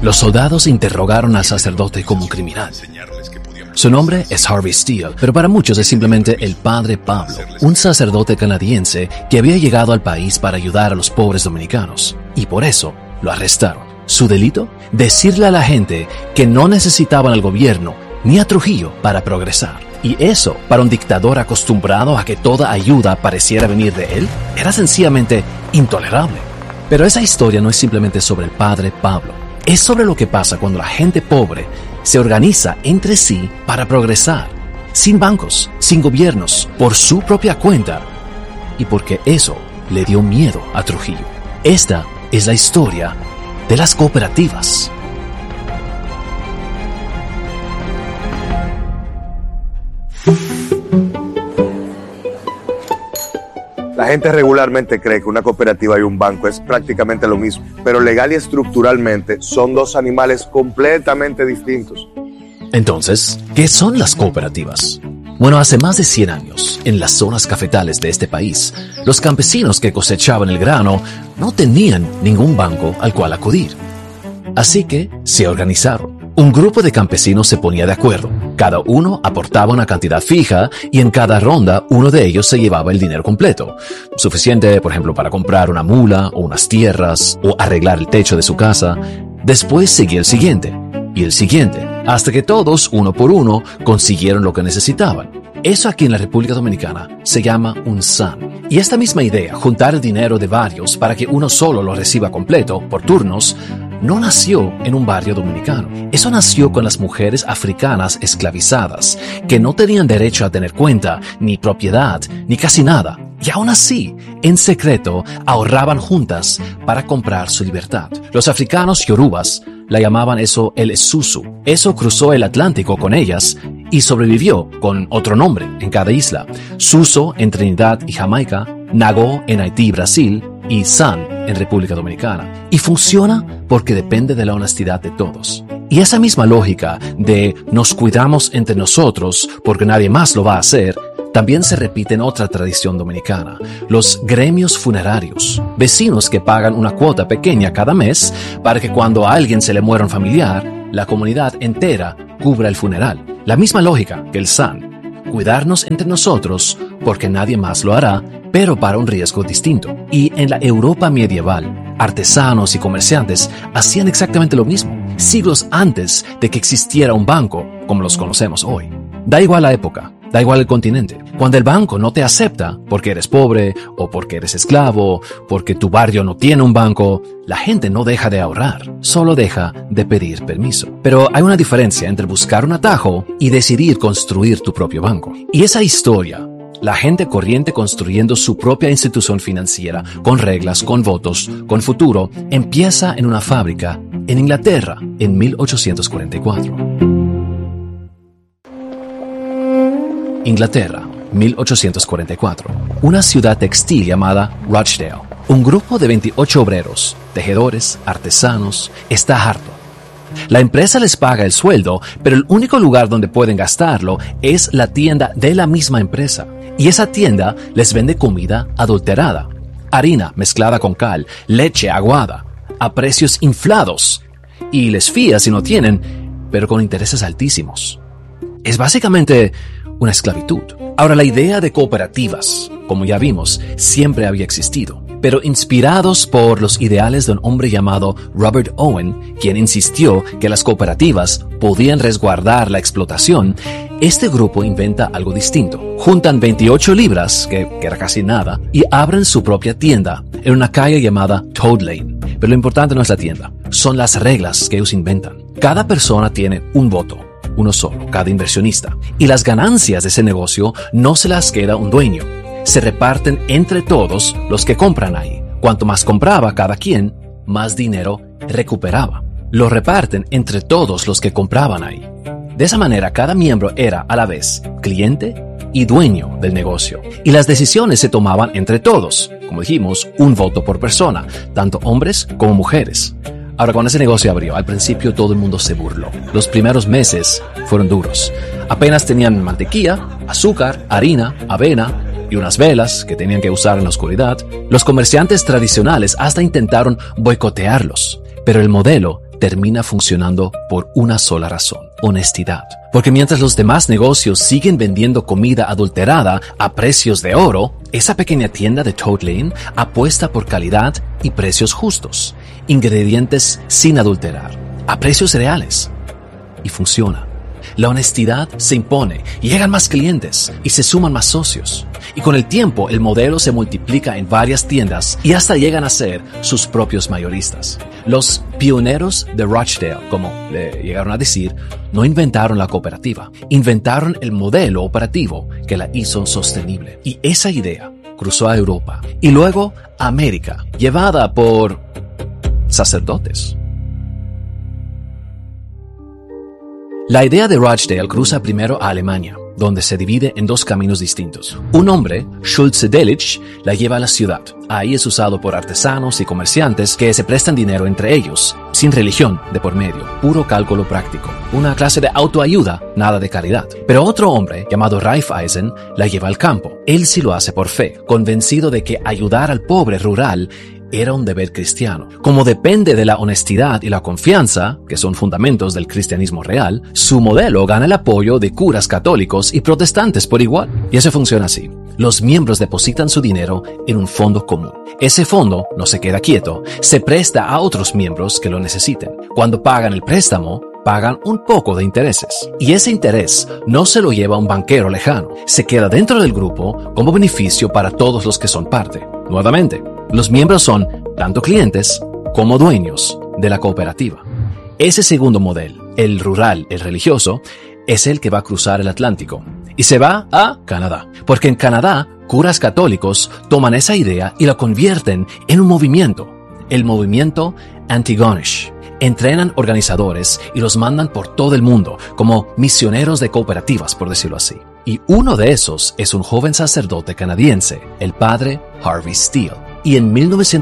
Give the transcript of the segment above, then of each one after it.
Los soldados interrogaron al sacerdote como un criminal. Su nombre es Harvey Steele, pero para muchos es simplemente el Padre Pablo, un sacerdote canadiense que había llegado al país para ayudar a los pobres dominicanos, y por eso lo arrestaron. ¿Su delito? Decirle a la gente que no necesitaban al gobierno ni a Trujillo para progresar. Y eso, para un dictador acostumbrado a que toda ayuda pareciera venir de él, era sencillamente intolerable. Pero esa historia no es simplemente sobre el Padre Pablo. Es sobre lo que pasa cuando la gente pobre se organiza entre sí para progresar, sin bancos, sin gobiernos, por su propia cuenta, y porque eso le dio miedo a Trujillo. Esta es la historia de las cooperativas. La gente regularmente cree que una cooperativa y un banco es prácticamente lo mismo, pero legal y estructuralmente son dos animales completamente distintos. Entonces, ¿qué son las cooperativas? Bueno, hace más de 100 años, en las zonas cafetales de este país, los campesinos que cosechaban el grano no tenían ningún banco al cual acudir. Así que se organizaron. Un grupo de campesinos se ponía de acuerdo. Cada uno aportaba una cantidad fija y en cada ronda uno de ellos se llevaba el dinero completo. Suficiente, por ejemplo, para comprar una mula o unas tierras o arreglar el techo de su casa. Después seguía el siguiente y el siguiente, hasta que todos, uno por uno, consiguieron lo que necesitaban. Eso aquí en la República Dominicana se llama un SAN. Y esta misma idea, juntar el dinero de varios para que uno solo lo reciba completo, por turnos, no nació en un barrio dominicano. Eso nació con las mujeres africanas esclavizadas, que no tenían derecho a tener cuenta, ni propiedad, ni casi nada. Y aún así, en secreto, ahorraban juntas para comprar su libertad. Los africanos yorubas la llamaban eso el Esusu. Eso cruzó el Atlántico con ellas y sobrevivió con otro nombre en cada isla. Suso en Trinidad y Jamaica, Nagó en Haití y Brasil, y San en República Dominicana. Y funciona porque depende de la honestidad de todos. Y esa misma lógica de nos cuidamos entre nosotros porque nadie más lo va a hacer, también se repite en otra tradición dominicana, los gremios funerarios. Vecinos que pagan una cuota pequeña cada mes para que cuando a alguien se le muera un familiar, la comunidad entera cubra el funeral. La misma lógica que el SAN, cuidarnos entre nosotros porque nadie más lo hará, pero para un riesgo distinto. Y en la Europa medieval, artesanos y comerciantes hacían exactamente lo mismo, siglos antes de que existiera un banco como los conocemos hoy. Da igual la época, da igual el continente. Cuando el banco no te acepta porque eres pobre o porque eres esclavo, porque tu barrio no tiene un banco, la gente no deja de ahorrar, solo deja de pedir permiso. Pero hay una diferencia entre buscar un atajo y decidir construir tu propio banco. Y esa historia, la gente corriente construyendo su propia institución financiera, con reglas, con votos, con futuro, empieza en una fábrica en Inglaterra en 1844. Inglaterra, 1844. Una ciudad textil llamada Rochdale. Un grupo de 28 obreros, tejedores, artesanos, está harto. La empresa les paga el sueldo, pero el único lugar donde pueden gastarlo es la tienda de la misma empresa. Y esa tienda les vende comida adulterada, harina mezclada con cal, leche aguada, a precios inflados. Y les fía si no tienen, pero con intereses altísimos. Es básicamente una esclavitud. Ahora, la idea de cooperativas, como ya vimos, siempre había existido, pero inspirados por los ideales de un hombre llamado Robert Owen, quien insistió que las cooperativas podían resguardar la explotación, este grupo inventa algo distinto. Juntan 28 libras, que era casi nada, y abren su propia tienda en una calle llamada Toad Lane. Pero lo importante no es la tienda, son las reglas que ellos inventan. Cada persona tiene un voto, uno solo, cada inversionista. Y las ganancias de ese negocio no se las queda un dueño. Se reparten entre todos los que compran ahí. Cuanto más compraba cada quien, más dinero recuperaba. Lo reparten entre todos los que compraban ahí. De esa manera, cada miembro era a la vez cliente y dueño del negocio. Y las decisiones se tomaban entre todos. Como dijimos, un voto por persona, tanto hombres como mujeres. Ahora, cuando ese negocio abrió, al principio todo el mundo se burló. Los primeros meses fueron duros. Apenas tenían mantequilla, azúcar, harina, avena y unas velas que tenían que usar en la oscuridad. Los comerciantes tradicionales hasta intentaron boicotearlos, pero el modelo termina funcionando por una sola razón: honestidad. Porque mientras los demás negocios siguen vendiendo comida adulterada a precios de oro, esa pequeña tienda de Toad Lane apuesta por calidad y precios justos, ingredientes sin adulterar, a precios reales. Y funciona. La honestidad se impone y llegan más clientes y se suman más socios. Y con el tiempo el modelo se multiplica en varias tiendas y hasta llegan a ser sus propios mayoristas. Los pioneros de Rochdale, como le llegaron a decir, no inventaron la cooperativa, inventaron el modelo operativo que la hizo sostenible. Y esa idea cruzó a Europa y luego a América, llevada por sacerdotes. La idea de Rochdale cruza primero a Alemania, donde se divide en dos caminos distintos. Un hombre, Schulze Delitzsch, la lleva a la ciudad. Ahí es usado por artesanos y comerciantes que se prestan dinero entre ellos, sin religión de por medio, puro cálculo práctico. Una clase de autoayuda, nada de caridad. Pero otro hombre, llamado Raiffeisen, la lleva al campo. Él sí lo hace por fe, convencido de que ayudar al pobre rural era un deber cristiano. Como depende de la honestidad y la confianza, que son fundamentos del cristianismo real, su modelo gana el apoyo de curas católicos y protestantes por igual. Y eso funciona así. Los miembros depositan su dinero en un fondo común. Ese fondo no se queda quieto, se presta a otros miembros que lo necesiten. Cuando pagan el préstamo, pagan un poco de intereses. Y ese interés no se lo lleva un banquero lejano, se queda dentro del grupo como beneficio para todos los que son parte. Nuevamente, los miembros son tanto clientes como dueños de la cooperativa. Ese segundo modelo, el rural, el religioso, es el que va a cruzar el Atlántico y se va a Canadá. Porque en Canadá, curas católicos toman esa idea y la convierten en un movimiento, el movimiento Antigonish. Entrenan organizadores y los mandan por todo el mundo como misioneros de cooperativas, por decirlo así. Y uno de esos es un joven sacerdote canadiense, el padre Harvey Steele. Y en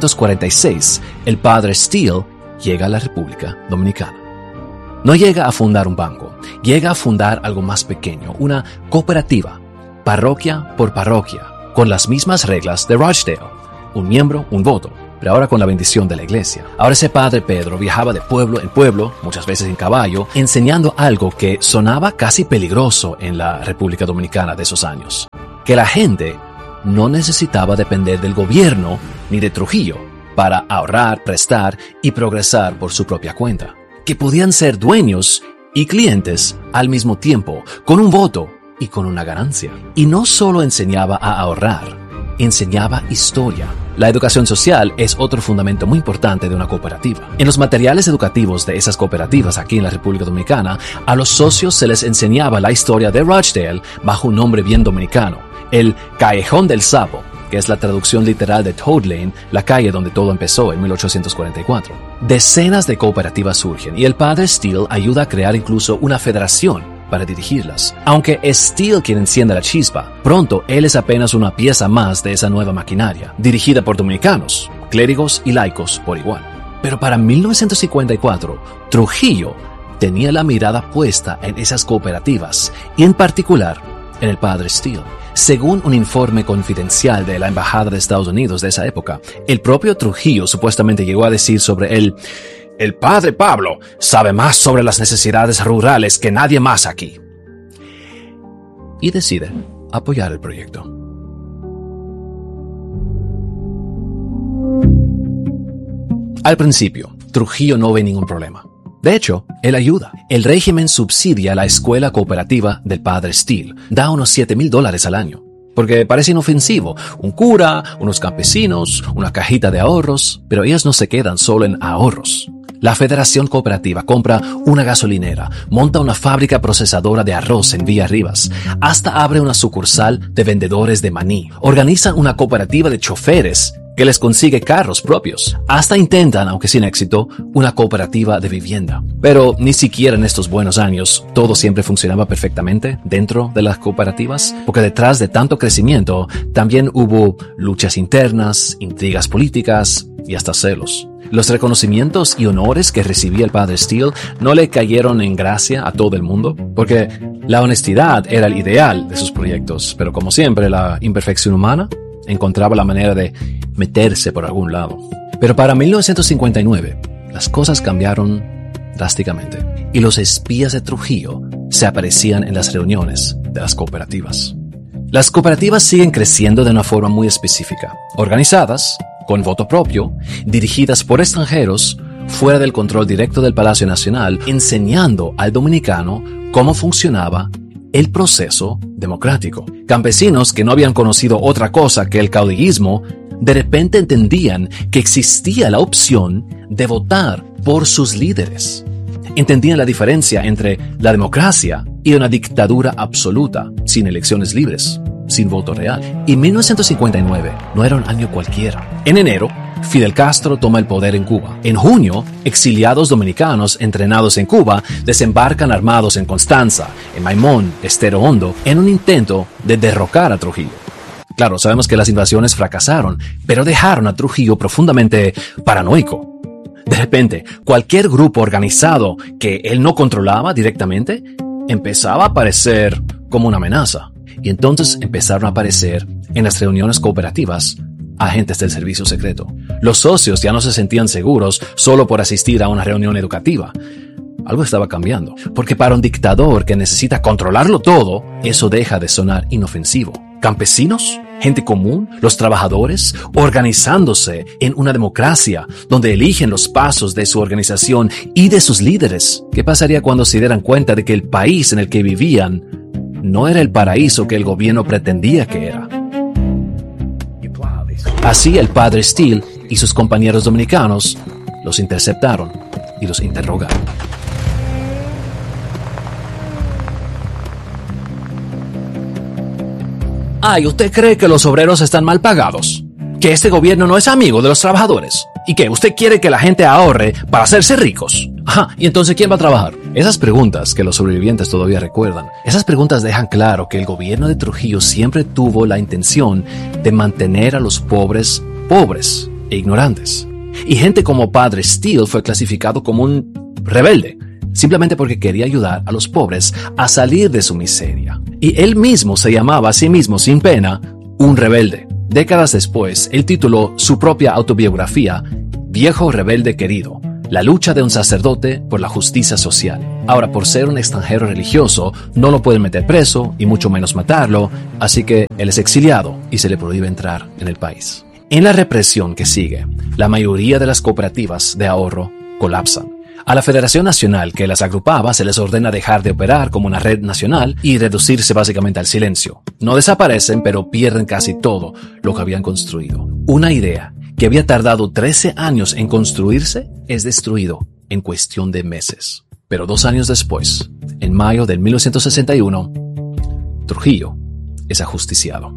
1946, el padre Steele llega a la República Dominicana. No llega a fundar un banco, llega a fundar algo más pequeño, una cooperativa, parroquia por parroquia, con las mismas reglas de Rochdale. Un miembro, un voto, pero ahora con la bendición de la iglesia. Ahora ese padre Pedro viajaba de pueblo en pueblo, muchas veces en caballo, enseñando algo que sonaba casi peligroso en la República Dominicana de esos años. Que la gente no necesitaba depender del gobierno ni de Trujillo para ahorrar, prestar y progresar por su propia cuenta. Que podían ser dueños y clientes al mismo tiempo, con un voto y con una ganancia. Y no solo enseñaba a ahorrar, enseñaba historia. La educación social es otro fundamento muy importante de una cooperativa. En los materiales educativos de esas cooperativas aquí en la República Dominicana, a los socios se les enseñaba la historia de Rochdale bajo un nombre bien dominicano: el Callejón del Sapo, que es la traducción literal de Toad Lane, la calle donde todo empezó en 1844. Decenas de cooperativas surgen y el padre Steele ayuda a crear incluso una federación para dirigirlas. Aunque es Steele quien enciende la chispa, pronto él es apenas una pieza más de esa nueva maquinaria, dirigida por dominicanos, clérigos y laicos por igual. Pero para 1954, Trujillo tenía la mirada puesta en esas cooperativas y en particular en el padre Steele. Según un informe confidencial de la Embajada de Estados Unidos de esa época, el propio Trujillo supuestamente llegó a decir sobre él: el padre Pablo sabe más sobre las necesidades rurales que nadie más aquí. Y decide apoyar el proyecto. Al principio, Trujillo no ve ningún problema. De hecho, él ayuda. El régimen subsidia la escuela cooperativa del padre Steele. Da unos $7,000 al año. Porque parece inofensivo. Un cura, unos campesinos, una cajita de ahorros. Pero ellos no se quedan solo en ahorros. La Federación Cooperativa compra una gasolinera, monta una fábrica procesadora de arroz en Villa Rivas, hasta abre una sucursal de vendedores de maní. Organizan una cooperativa de choferes que les consigue carros propios. Hasta intentan, aunque sin éxito, una cooperativa de vivienda. Pero ni siquiera en estos buenos años todo siempre funcionaba perfectamente dentro de las cooperativas, porque detrás de tanto crecimiento también hubo luchas internas, intrigas políticas y hasta celos. Los reconocimientos y honores que recibía el padre Steele no le cayeron en gracia a todo el mundo, porque la honestidad era el ideal de sus proyectos, pero como siempre la imperfección humana encontraba la manera de meterse por algún lado. Pero para 1959, las cosas cambiaron drásticamente. Y los espías de Trujillo se aparecían en las reuniones de las cooperativas. Las cooperativas siguen creciendo de una forma muy específica, organizadas, con voto propio, dirigidas por extranjeros, fuera del control directo del Palacio Nacional, enseñando al dominicano cómo funcionaba el proceso democrático. Campesinos que no habían conocido otra cosa que el caudillismo, de repente entendían que existía la opción de votar por sus líderes. Entendían la diferencia entre la democracia y una dictadura absoluta, sin elecciones libres, sin voto real. Y 1959 no era un año cualquiera. En enero, Fidel Castro toma el poder en Cuba. En junio, exiliados dominicanos entrenados en Cuba desembarcan armados en Constanza, en Maimón, Estero Hondo, en un intento de derrocar a Trujillo. Claro, sabemos que las invasiones fracasaron, pero dejaron a Trujillo profundamente paranoico. De repente, cualquier grupo organizado que él no controlaba directamente empezaba a aparecer como una amenaza. Y entonces empezaron a aparecer en las reuniones cooperativas agentes del servicio secreto. Los socios ya no se sentían seguros solo por asistir a una reunión educativa. Algo estaba cambiando, porque para un dictador que necesita controlarlo todo, eso deja de sonar inofensivo. Campesinos, gente común, los trabajadores, organizándose en una democracia donde eligen los pasos de su organización y de sus líderes. ¿Qué pasaría cuando se dieran cuenta de que el país en el que vivían no era el paraíso que el gobierno pretendía que era? Así el padre Steele y sus compañeros dominicanos los interceptaron y los interrogaron. Ay, ¿usted cree que los obreros están mal pagados? ¿Que este gobierno no es amigo de los trabajadores? ¿Y que usted quiere que la gente ahorre para hacerse ricos? Ajá, ¿y entonces quién va a trabajar? Esas preguntas que los sobrevivientes todavía recuerdan, esas preguntas dejan claro que el gobierno de Trujillo siempre tuvo la intención de mantener a los pobres e ignorantes. Y gente como Padre Steele fue clasificado como un rebelde, simplemente porque quería ayudar a los pobres a salir de su miseria. Y él mismo se llamaba a sí mismo sin pena un rebelde. Décadas después, él tituló su propia autobiografía Viejo Rebelde Querido, la lucha de un sacerdote por la justicia social. Ahora, por ser un extranjero religioso, no lo pueden meter preso y mucho menos matarlo, así que él es exiliado y se le prohíbe entrar en el país. En la represión que sigue, la mayoría de las cooperativas de ahorro colapsan. A la Federación Nacional que las agrupaba se les ordena dejar de operar como una red nacional y reducirse básicamente al silencio. No desaparecen, pero pierden casi todo lo que habían construido. Una idea que había tardado 13 años en construirse es destruido en cuestión de meses. Pero 2 años después, en mayo de 1961, Trujillo es ajusticiado.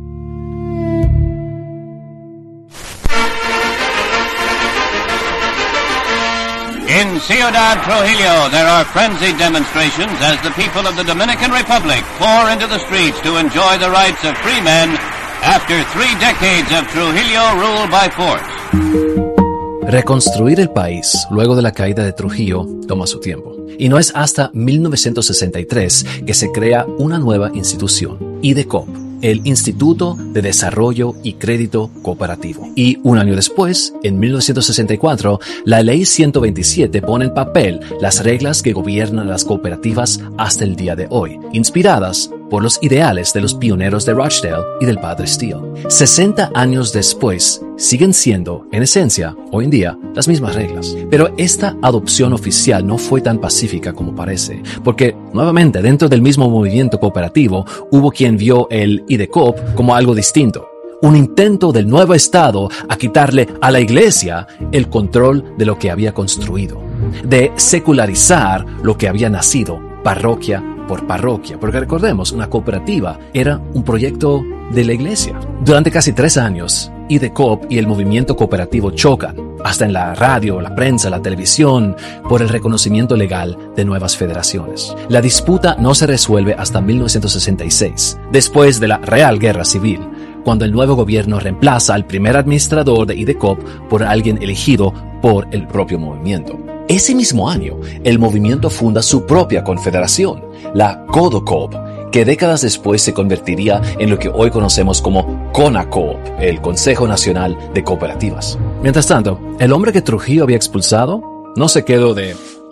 In Ciudad Trujillo, there are frenzied demonstrations as the people of the Dominican Republic pour into the streets to enjoy the rights of free men after 3 decades of Trujillo rule by force. Reconstruir el país luego de la caída de Trujillo toma su tiempo. Y no es hasta 1963 que se crea una nueva institución, IDECOP, el Instituto de Desarrollo y Crédito Cooperativo. Y un año después, en 1964, la Ley 127 pone en papel las reglas que gobiernan las cooperativas hasta el día de hoy, inspiradas por los ideales de los pioneros de Rochdale y del padre Steele. 60 años después, siguen siendo, en esencia, hoy en día, las mismas reglas. Pero esta adopción oficial no fue tan pacífica como parece, porque, nuevamente, dentro del mismo movimiento cooperativo, hubo quien vio el IDECOP como algo distinto. Un intento del nuevo Estado a quitarle a la Iglesia el control de lo que había construido, de secularizar lo que había nacido parroquia por parroquia, porque recordemos, una cooperativa era un proyecto de la Iglesia. Durante casi 3 años, IDECOP y el movimiento cooperativo chocan, hasta en la radio, la prensa, la televisión, por el reconocimiento legal de nuevas federaciones. La disputa no se resuelve hasta 1966, después de la Real Guerra Civil, cuando el nuevo gobierno reemplaza al primer administrador de IDECOP por alguien elegido por el propio movimiento. Ese mismo año, el movimiento funda su propia confederación, la CODOCOP, que décadas después se convertiría en lo que hoy conocemos como CONACOOP, el Consejo Nacional de Cooperativas. Mientras tanto, el hombre que Trujillo había expulsado no se quedó de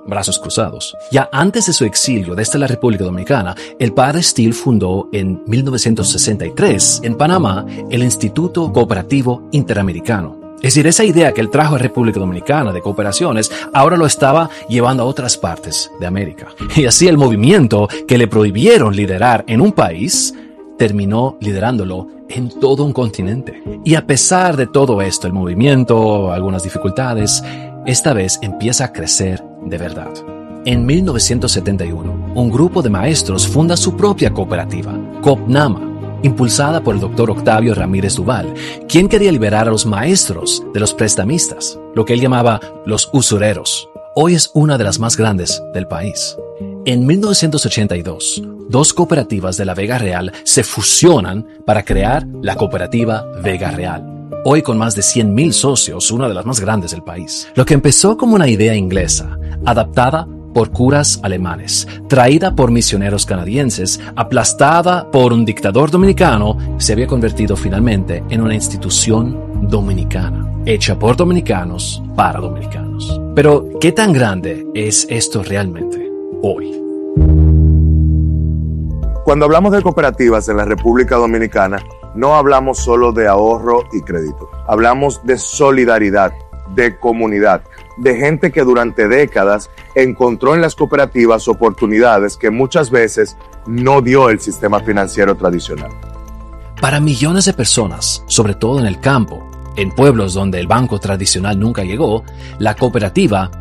brazos cruzados. Ya antes de su exilio desde la República Dominicana, el padre Steele fundó en 1963 en Panamá el Instituto Cooperativo Interamericano. Es decir, esa idea que él trajo a República Dominicana de cooperaciones, ahora lo estaba llevando a otras partes de América. Y así el movimiento que le prohibieron liderar en un país, terminó liderándolo en todo un continente. Y a pesar de todo esto, el movimiento, algunas dificultades, esta vez empieza a crecer de verdad. En 1971, un grupo de maestros funda su propia cooperativa, COPNAMA, impulsada por el Dr. Octavio Ramírez Duval, quien quería liberar a los maestros de los prestamistas, lo que él llamaba los usureros. Hoy es una de las más grandes del país. En 1982, dos cooperativas de la Vega Real se fusionan para crear la cooperativa Vega Real. Hoy con más de 100,000 socios, una de las más grandes del país. Lo que empezó como una idea inglesa, adaptada por curas alemanes, traída por misioneros canadienses, aplastada por un dictador dominicano, se había convertido finalmente en una institución dominicana, hecha por dominicanos para dominicanos. Pero, ¿qué tan grande es esto realmente hoy? Cuando hablamos de cooperativas en la República Dominicana, no hablamos solo de ahorro y crédito. Hablamos de solidaridad, de comunidad, de gente que durante décadas encontró en las cooperativas oportunidades que muchas veces no dio el sistema financiero tradicional. Para millones de personas, sobre todo en el campo, en pueblos donde el banco tradicional nunca llegó, la cooperativa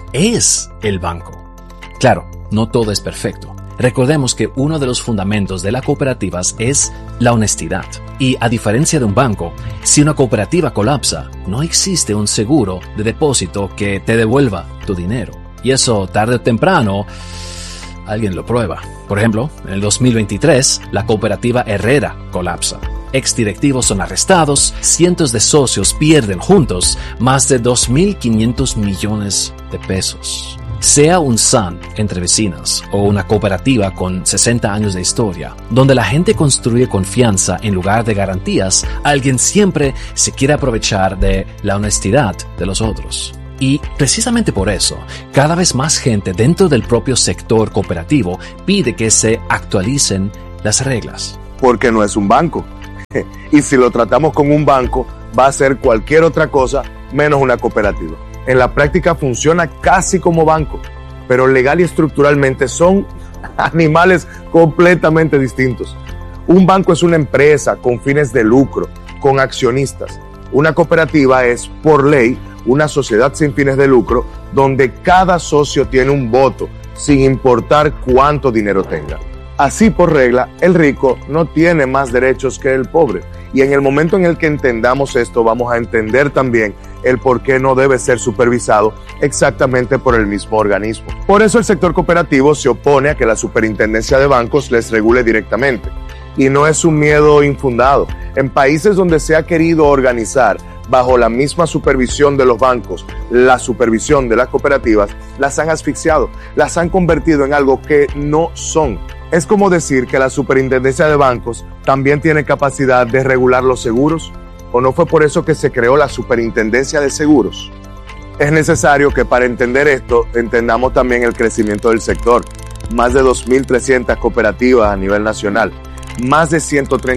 es el banco. Claro, no todo es perfecto. Recordemos que uno de los fundamentos de las cooperativas es la honestidad. Y a diferencia de un banco, si una cooperativa colapsa, no existe un seguro de depósito que te devuelva tu dinero. Y eso, tarde o temprano, alguien lo prueba. Por ejemplo, en el 2023, la cooperativa Herrera colapsa. Exdirectivos son arrestados, cientos de socios pierden juntos más de 2.500 millones de pesos. Sea un SAN entre vecinas o una cooperativa con 60 años de historia, donde la gente construye confianza en lugar de garantías, alguien siempre se quiere aprovechar de la honestidad de los otros. Y precisamente por eso, cada vez más gente dentro del propio sector cooperativo pide que se actualicen las reglas. Porque no es un banco. Y si lo tratamos como un banco, va a ser cualquier otra cosa menos una cooperativa. En la práctica funciona casi como banco, pero legal y estructuralmente son animales completamente distintos. Un banco es una empresa con fines de lucro, con accionistas. Una cooperativa es, por ley, una sociedad sin fines de lucro donde cada socio tiene un voto, sin importar cuánto dinero tenga. Así, por regla, el rico no tiene más derechos que el pobre. Y en el momento en el que entendamos esto, vamos a entender también el por qué no debe ser supervisado exactamente por el mismo organismo. Por eso el sector cooperativo se opone a que la Superintendencia de Bancos les regule directamente. Y no es un miedo infundado. En países donde se ha querido organizar bajo la misma supervisión de los bancos, la supervisión de las cooperativas, las han asfixiado, las han convertido en algo que no son. Es como decir que la Superintendencia de Bancos también tiene capacidad de regular los seguros, ¿o no fue por eso que se creó la Superintendencia de Seguros? Es necesario que para entender esto entendamos también el crecimiento del sector. Más de 2.300 cooperativas a nivel nacional, más de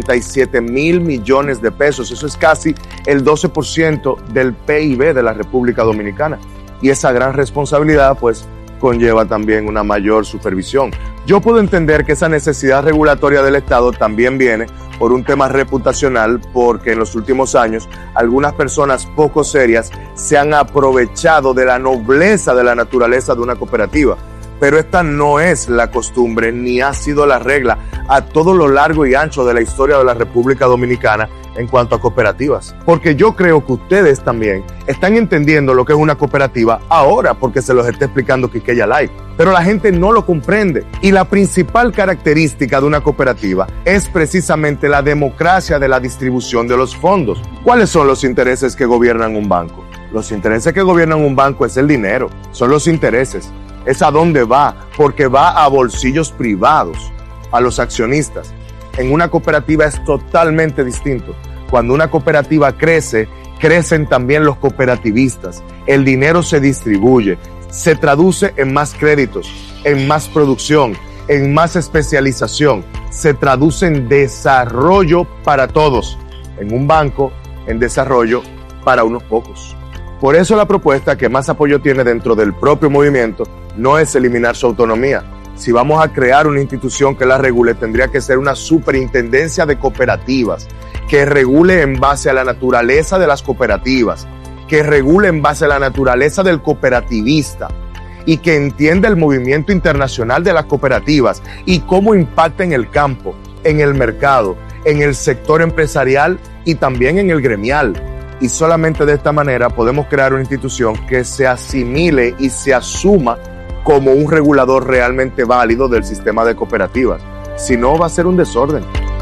137,000 millones de pesos, eso es casi el 12% del PIB de la República Dominicana. Y esa gran responsabilidad pues conlleva también una mayor supervisión. Yo puedo entender que esa necesidad regulatoria del Estado también viene por un tema reputacional, porque en los últimos años algunas personas poco serias se han aprovechado de la nobleza de la naturaleza de una cooperativa. Pero esta no es la costumbre ni ha sido la regla a todo lo largo y ancho de la historia de la República Dominicana en cuanto a cooperativas. Porque yo creo que ustedes también están entendiendo lo que es una cooperativa ahora, porque se los está explicando Quisqueya Live. Pero la gente no lo comprende. Y la principal característica de una cooperativa es precisamente la democracia de la distribución de los fondos. ¿Cuáles son los intereses que gobiernan un banco? Los intereses que gobiernan un banco es el dinero, son los intereses. Es a dónde va, porque va a bolsillos privados, a los accionistas. En una cooperativa es totalmente distinto. Cuando una cooperativa crece, crecen también los cooperativistas. El dinero se distribuye. se traduce en más créditos, en más producción, en más especialización, se traduce en desarrollo para todos, en un banco, en desarrollo para unos pocos. Por eso la propuesta que más apoyo tiene dentro del propio movimiento no es eliminar su autonomía. Si vamos a crear una institución que la regule, tendría que ser una superintendencia de cooperativas, que regule en base a la naturaleza de las cooperativas, que regule en base a la naturaleza del cooperativista y que entienda el movimiento internacional de las cooperativas y cómo impacta en el campo, en el mercado, en el sector empresarial y también en el gremial. Y solamente de esta manera podemos crear una institución que se asimile y se asuma como un regulador realmente válido del sistema de cooperativas. Si no, va a ser un desorden.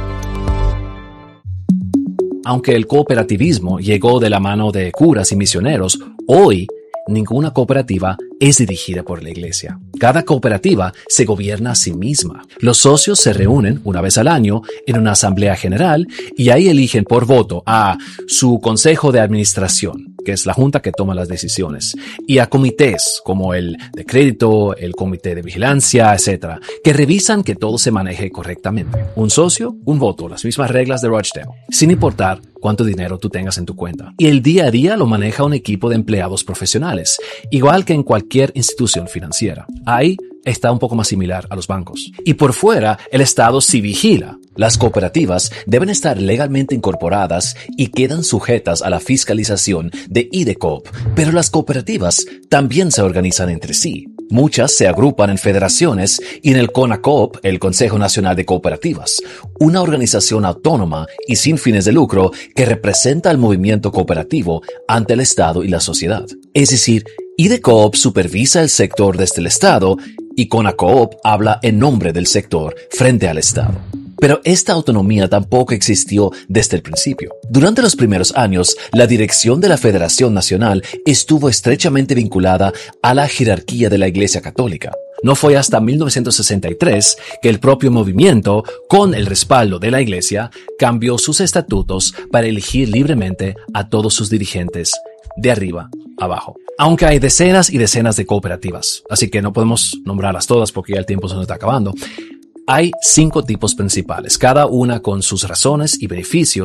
Aunque el cooperativismo llegó de la mano de curas y misioneros, hoy ninguna cooperativa es dirigida por la iglesia. Cada cooperativa se gobierna a sí misma. Los socios se reúnen una vez al año en una asamblea general y ahí eligen por voto a su consejo de administración, que es la junta que toma las decisiones, y a comités como el de crédito, el comité de vigilancia, etc., que revisan que todo se maneje correctamente. Un socio, un voto, las mismas reglas de Rochdale, sin importar cuánto dinero tú tengas en tu cuenta. Y el día a día lo maneja un equipo de empleados profesionales, igual que en cualquier institución financiera. Ahí está un poco más similar a los bancos. Y por fuera, el Estado sí vigila. Las cooperativas deben estar legalmente incorporadas y quedan sujetas a la fiscalización de IDECOOP, pero las cooperativas también se organizan entre sí. Muchas se agrupan en federaciones y en el CONACOOP, el Consejo Nacional de Cooperativas, una organización autónoma y sin fines de lucro que representa al movimiento cooperativo ante el Estado y la sociedad. Es decir, IDECOOP supervisa el sector desde el Estado y CONACOOP habla en nombre del sector frente al Estado. Pero esta autonomía tampoco existió desde el principio. Durante los primeros años, la dirección de la Federación Nacional estuvo estrechamente vinculada a la jerarquía de la Iglesia Católica. No fue hasta 1963 que el propio movimiento, con el respaldo de la Iglesia, cambió sus estatutos para elegir libremente a todos sus dirigentes de arriba abajo. Aunque hay decenas y decenas de cooperativas, así que no podemos nombrarlas todas porque ya el tiempo se nos está acabando. Hay 5 tipos principales, cada una con sus razones y beneficios